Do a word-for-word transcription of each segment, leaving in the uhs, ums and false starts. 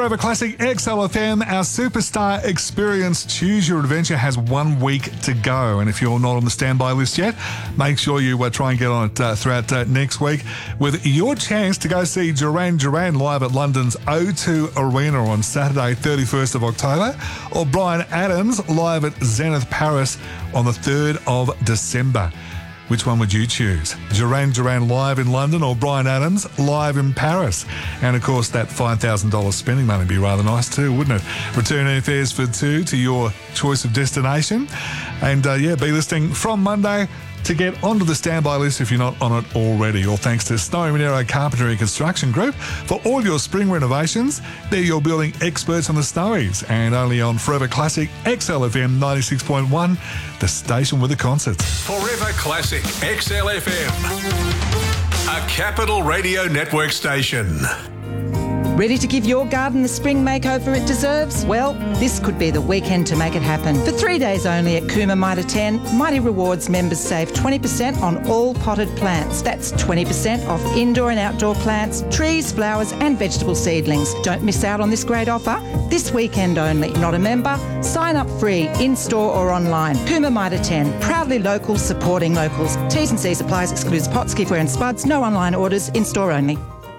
Forever Classic X L F M, our Superstar Experience Choose Your Adventure has one week to go. And if you're not on the standby list yet, make sure you uh, try and get on it uh, throughout uh, next week with your chance to go see Duran Duran live at London's O two Arena on Saturday, thirty-first of October, or Bryan Adams live at Zenith Paris on the third of December. Which one would you choose? Duran Duran live in London or Bryan Adams live in Paris? And of course, that five thousand dollars spending money would be rather nice too, wouldn't it? Return airfares for two to your choice of destination. And uh, yeah, be listening from Monday to get onto the standby list if you're not on it already. All thanks to Snowy Monero Carpentry and Construction Group for all your spring renovations. They're your building experts on the Snowies, and only on Forever Classic X L F M ninety-six point one, the station with the concerts. Forever Classic X L F M, a Capital Radio Network station. Ready to give your garden the spring makeover it deserves? Well, this could be the weekend to make it happen. For three days only at Cooma Mitre ten, Mighty Rewards members save twenty percent on all potted plants. That's twenty percent off indoor and outdoor plants, trees, flowers and vegetable seedlings. Don't miss out on this great offer. This weekend only. Not a member? Sign up free, in-store or online. Cooma Mitre ten, proudly local, supporting locals. T's and C's applies, excludes pots, giftware and spuds. No online orders, in-store only.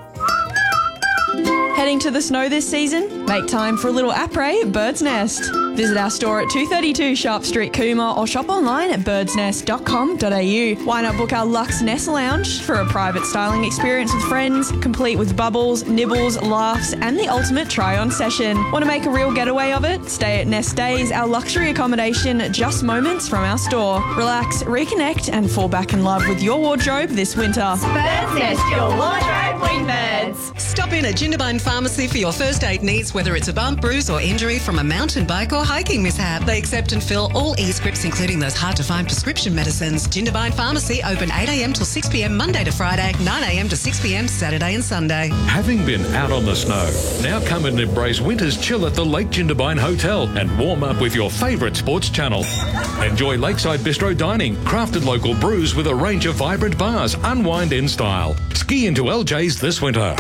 Heading to the snow this season? Make time for a little après at Bird's Nest. Visit our store at two thirty-two Sharp Street, Cooma, or shop online at birds nest dot com dot a u. Why not book our Luxe Nest Lounge for a private styling experience with friends, complete with bubbles, nibbles, laughs, and the ultimate try-on session. Want to make a real getaway of it? Stay at Nest Days, our luxury accommodation just moments from our store. Relax, reconnect, and fall back in love with your wardrobe this winter. Bird's Nest, your wardrobe wingbirds. Stop in at Jindabyne Pharmacy for your first aid needs, whether it's a bump, bruise or injury from a mountain bike or hiking mishap. They accept and fill all e-scripts, including those hard-to-find prescription medicines. Jindabyne Pharmacy, open eight a m till six p m Monday to Friday, nine a m to six p m Saturday and Sunday. Having been out on the snow, now come and embrace winter's chill at the Lake Jindabyne Hotel and warm up with your favourite sports channel. Enjoy lakeside bistro dining, crafted local brews with a range of vibrant bars, unwind in style. Ski into L J's this winter.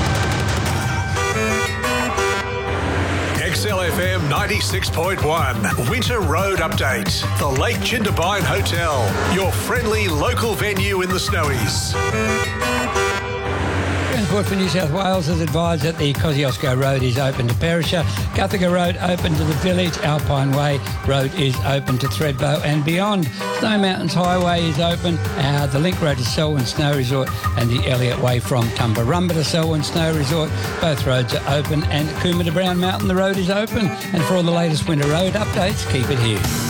X L F M ninety-six point one, Winter Road Update. The Lake Jindabyne Hotel, your friendly local venue in the Snowies. Transport for New South Wales has advised that the Kosciuszko Road is open to Perisher, Guthaga Road open to the village, Alpine Way Road is open to Thredbo and beyond. Snow Mountains Highway is open, uh, the Link Road to Selwyn Snow Resort and the Elliott Way from Tumbarumba to Selwyn Snow Resort. Both roads are open, and Cooma to Brown Mountain, the road is open. And for all the latest winter road updates, keep it here.